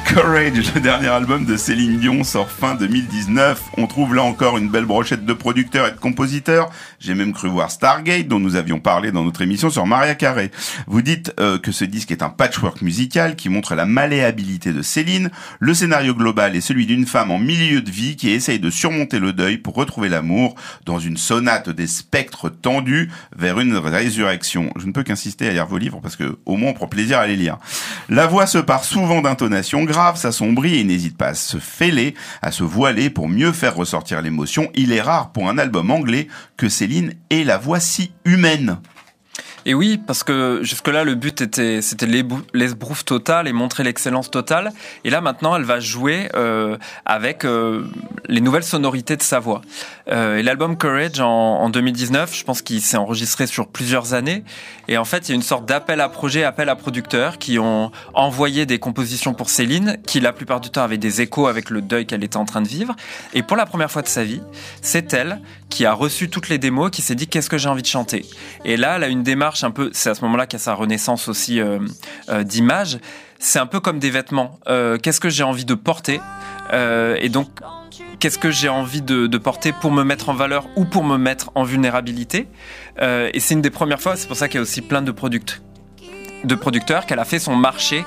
Courage, le dernier album de Céline Dion, sort fin 2019. On trouve là encore une belle brochette de producteurs et de compositeurs. J'ai même cru voir Stargate, dont nous avions parlé dans notre émission sur Mariah Carey. Vous dites que ce disque est un patchwork musical qui montre la malléabilité de Céline. Le scénario global est celui d'une femme en milieu de vie qui essaye de surmonter le deuil pour retrouver l'amour dans une sonate des spectres tendus vers une résurrection. Je ne peux qu'insister à lire vos livres parce que au moins on prend plaisir à les lire. La voix se part souvent d'intonations graves, s'assombrit et n'hésite pas à se fêler, à se voiler pour mieux faire ressortir l'émotion. Il est rare pour un album anglais que Céline ait la voix si humaine. Et oui, parce que jusque-là, le but c'était l'esbrouf total et montrer l'excellence totale. Et là, maintenant, elle va jouer avec les nouvelles sonorités de sa voix. Et l'album Courage en 2019, je pense qu'il s'est enregistré sur plusieurs années. Et en fait, il y a une sorte d'appel à projets, appel à producteurs qui ont envoyé des compositions pour Céline, qui la plupart du temps avaient des échos avec le deuil qu'elle était en train de vivre. Et pour la première fois de sa vie, c'est elle qui a reçu toutes les démos, qui s'est dit qu'est-ce que j'ai envie de chanter. Et là, elle a une démarche un peu, c'est à ce moment-là qu'il y a sa renaissance aussi d'image. C'est un peu comme des vêtements. Qu'est-ce que j'ai envie de porter et donc, qu'est-ce que j'ai envie de porter pour me mettre en valeur ou pour me mettre en vulnérabilité. Et c'est une des premières fois, c'est pour ça qu'il y a aussi plein de producteurs qu'elle a fait son marché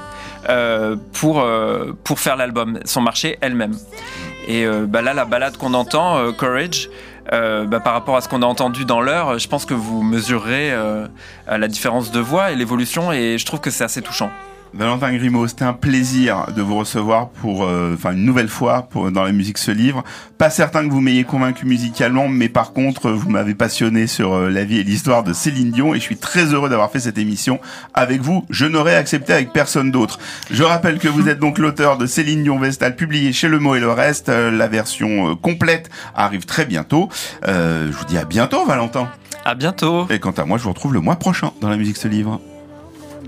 pour faire l'album, son marché elle-même. Et là, la ballade qu'on entend, Courage, par rapport à ce qu'on a entendu dans l'heure, je pense que vous mesurerez la différence de voix et l'évolution, et je trouve que c'est assez touchant. Valentin Grimaud, c'était un plaisir de vous recevoir pour, une nouvelle fois dans La musique se livre. Pas certain que vous m'ayez convaincu musicalement, mais par contre, vous m'avez passionné sur la vie et l'histoire de Céline Dion et je suis très heureux d'avoir fait cette émission avec vous. Je n'aurais accepté avec personne d'autre. Je rappelle que vous êtes donc l'auteur de Céline Dion Vestal, publié chez Le Mot et le Reste. La version complète arrive très bientôt. Je vous dis à bientôt, Valentin. À bientôt. Et quant à moi, je vous retrouve le mois prochain dans La musique se livre.